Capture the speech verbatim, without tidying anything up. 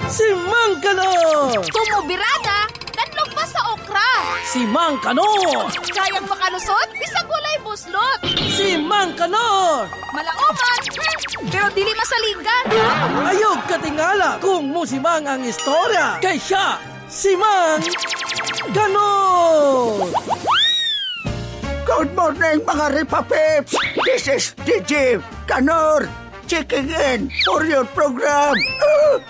Si Mang Kanor! Tumubirada, danlog pa sa okra. Si Mang Kanor! Kayang makalusot, bisag walay buslot. Si Mang Kanor! Malauman, hmm, pero dili masaligan. Ayog katingala kung musimang ang istorya. Kay siya, si Mang Kanor! Good morning mga Ripa Pips! This is D J Kanor checking in for your program. Uh,